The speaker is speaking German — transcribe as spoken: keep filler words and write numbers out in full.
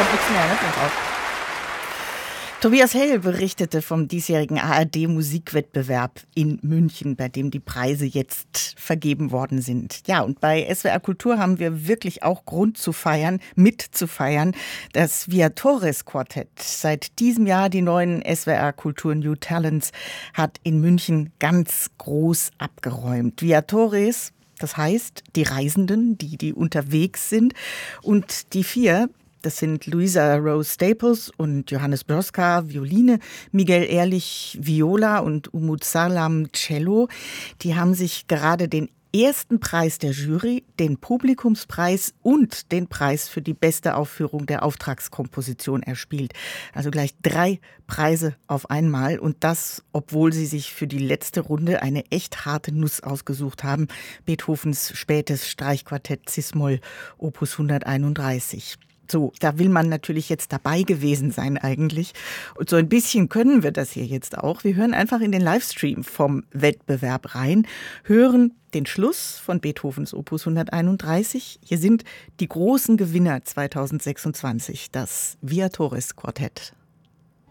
kommt nichts mehr, ne? Tobias Hell berichtete vom diesjährigen A R D-Musikwettbewerb in München, bei dem die Preise jetzt vergeben worden sind. Ja, und bei S W R Kultur haben wir wirklich auch Grund zu feiern, mitzufeiern. Das Viatores Quartett, seit diesem Jahr die neuen S W R Kultur New Talents, hat in München ganz groß abgeräumt. Viatores, das heißt die Reisenden, die, die unterwegs sind. Und die vier, das sind Luisa Rose Staples und Johannes Broska, Violine, Miguel Ehrlich, Viola und Umut Salam, Cello. Die haben sich gerade den ersten Preis der Jury, den Publikumspreis und den Preis für die beste Aufführung der Auftragskomposition erspielt. Also gleich drei Preise auf einmal, und das, obwohl sie sich für die letzte Runde eine echt harte Nuss ausgesucht haben: Beethovens spätes Streichquartett Cis-Moll Opus hunderteinunddreißig. So, da will man natürlich jetzt dabei gewesen sein eigentlich. Und so ein bisschen können wir das hier jetzt auch. Wir hören einfach in den Livestream vom Wettbewerb rein, hören den Schluss von Beethovens Opus hunderteinunddreißig. Hier sind die großen Gewinner zweitausendsechsundzwanzig, das Viatores Quartett.